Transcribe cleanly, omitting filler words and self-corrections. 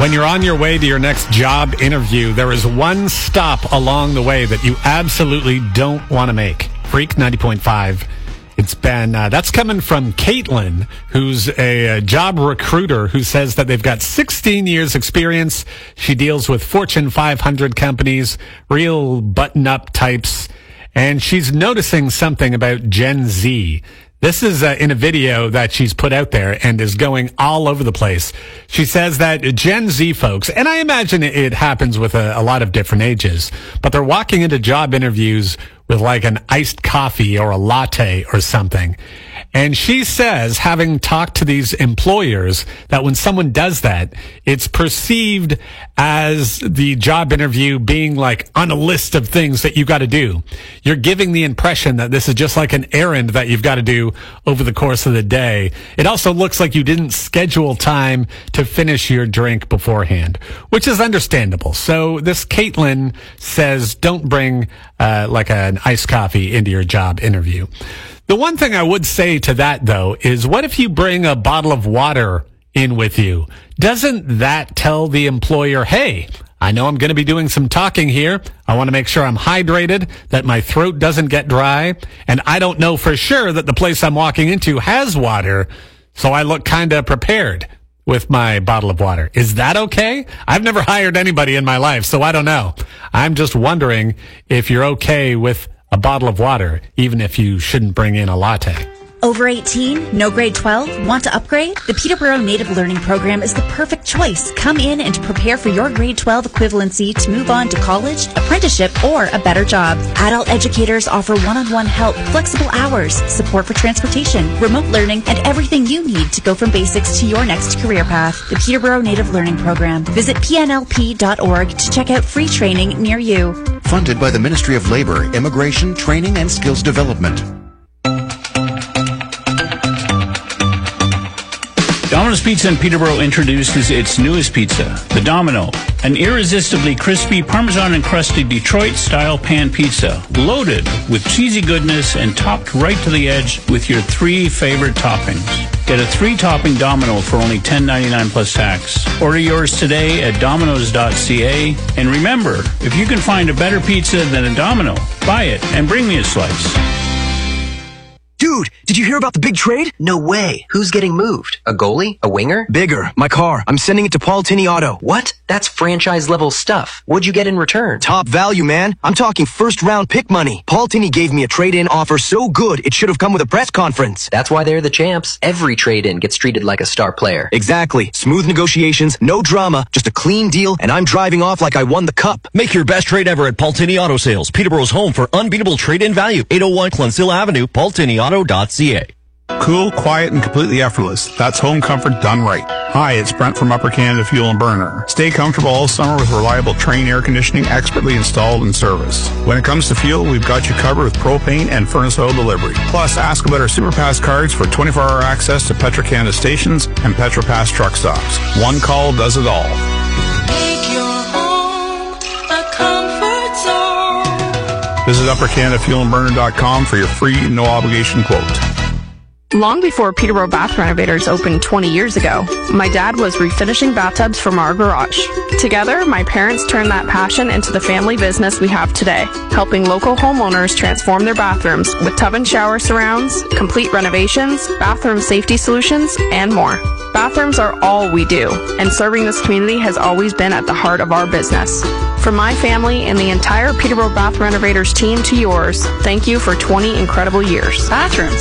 When you're on your way to your next job interview, there is one stop along the way that you absolutely don't want to make. Freak 90.5. It's been, that's coming from Caitlin, who's a job recruiter who says that they've got 16 years experience. She deals with Fortune 500 companies, real button-up types, and she's noticing something about Gen Z. This is in a video that she's put out there and is going all over the place. She says that Gen Z folks, and I imagine it happens with a lot of different ages, but they're walking into job interviews with like an iced coffee or a latte or something. And she says, having talked to these employers, that when someone does that, it's perceived as the job interview being like on a list of things that you got to do. You're giving the impression that this is just like an errand that you've got to do over the course of the day. It also looks like you didn't schedule time to finish your drink beforehand, which is understandable. So this Caitlin says, don't bring like an iced coffee into your job interview. The one thing I would say to that, though, is what if you bring a bottle of water in with you? Doesn't that tell the employer, hey, I know I'm going to be doing some talking here. I want to make sure I'm hydrated, that my throat doesn't get dry, and I don't know for sure that the place I'm walking into has water, so I look kind of prepared with my bottle of water. Is that okay? I've never hired anybody in my life, so I don't know. I'm just wondering if you're okay with a bottle of water, even if you shouldn't bring in a latte. Over 18, no grade 12, want to upgrade? The Peterborough Native Learning Program is the perfect choice. Come in and prepare for your grade 12 equivalency to move on to college, apprenticeship, or a better job. Adult educators offer one-on-one help, flexible hours, support for transportation, remote learning, and everything you need to go from basics to your next career path. The Peterborough Native Learning Program. Visit pnlp.org to check out free training near you. Funded by the Ministry of Labor, Immigration, Training, and Skills Development. Domino's Pizza in Peterborough introduces its newest pizza, the Domino, an irresistibly crispy Parmesan encrusted Detroit-style pan pizza, loaded with cheesy goodness and topped right to the edge with your 3 favorite toppings. Get a 3-topping Domino for only $10.99 plus tax. Order yours today at Domino's.ca. And remember, if you can find a better pizza than a Domino, buy it and bring me a slice. Dude, did you hear about the big trade? No way. Who's getting moved? A goalie? A winger? Bigger. My car. I'm sending it to Paul Tinney Auto. What? That's franchise level stuff. What'd you get in return? Top value, man. I'm talking first round pick money. Paul Tinney gave me a trade-in offer so good it should have come with a press conference. That's why they're the champs. Every trade-in gets treated like a star player. Exactly. Smooth negotiations, no drama, just a clean deal, and I'm driving off like I won the cup. Make your best trade ever at Paul Tinney Auto Sales, Peterborough's home for unbeatable trade-in value. 801 Clonsilla Avenue, paultinneyauto.ca. Cool, quiet, and completely effortless. That's home comfort done right. Hi, it's Brent from Upper Canada Fuel and Burner. Stay comfortable all summer with reliable Trane air conditioning expertly installed and serviced. When it comes to fuel, we've got you covered with propane and furnace oil delivery. Plus, ask about our SuperPass cards for 24-hour access to Petro-Canada stations and PetroPass truck stops. One call does it all. Make your home a comfort zone. Visit UpperCanadaFuelandBurner.com for your free, no-obligation quote. Long before Peterborough Bath Renovators opened 20 years ago, my dad was refinishing bathtubs from our garage. Together, my parents turned that passion into the family business we have today, helping local homeowners transform their bathrooms with tub and shower surrounds, complete renovations, bathroom safety solutions, and more. Bathrooms are all we do, and serving this community has always been at the heart of our business. From my family and the entire Peterborough Bath Renovators team to yours, thank you for 20 incredible years. Bathrooms,